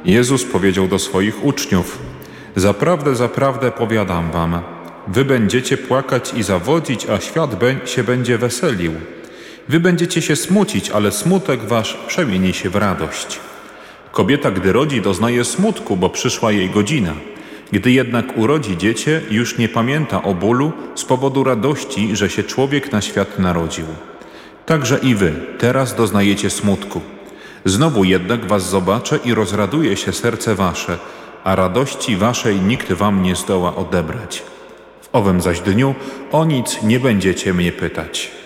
Jezus powiedział do swoich uczniów: Zaprawdę, zaprawdę powiadam wam, wy będziecie płakać i zawodzić, a świat się będzie weselił. Wy będziecie się smucić, ale smutek wasz przemieni się w radość. Kobieta, gdy rodzi, doznaje smutku, bo przyszła jej godzina. Gdy jednak urodzi dziecię, już nie pamięta o bólu z powodu radości, że się człowiek na świat narodził. Także i wy teraz doznajecie smutku. Znowu jednak was zobaczę i rozraduje się serce wasze, a radości waszej nikt wam nie zdoła odebrać. W owym zaś dniu o nic nie będziecie mnie pytać.